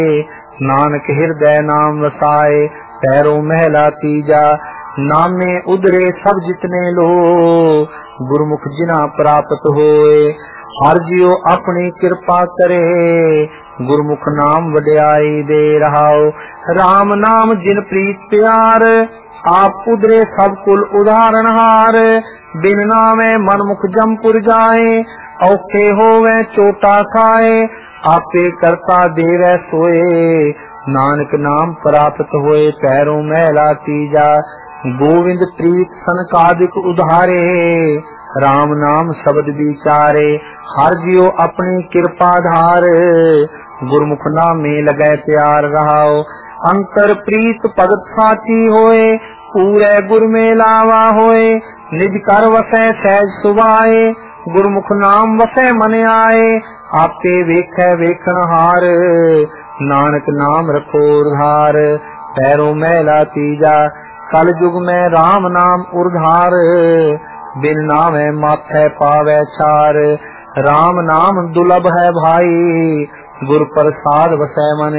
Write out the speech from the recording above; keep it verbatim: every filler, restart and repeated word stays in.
नानक हृदय नाम वसाए पैरों महला तीजा। नामे उदरे सब जितने लो गुरमुख जिना प्राप्त होए। हर जियो अपनी कृपा करे गुरमुख नाम वड्याई दे रहाओ। राम नाम जिन प्रीत प्यार आप उदरे सब कुल उदाहरण हार। बिन नामे मनमुख जमपुर जाए औखे होवे चोटा खाए। आपे करता देवे सोए नानक नाम प्राप्त होए पैरों महला तीजा। गोविंद प्रीत सनकादिक उधारे राम नाम शब्द विचारे। हर जियो अपनी कृपा धार गुरमुख नामे लगे प्यार रहाओ। अंतर प्रीत भगत साची होए पूरे गुर में लावा होए। निज कर वसै सहज सुभाए गुरमुख नाम वसै मन आए। आपे वेखै वेखण हार नानक नाम रखो उधार पैरों महला तीजा। कल युग में राम नाम उधार बिन नामे माथै पावै छार। राम नाम दुलभ है भाई गुर प्रसाद वसै मन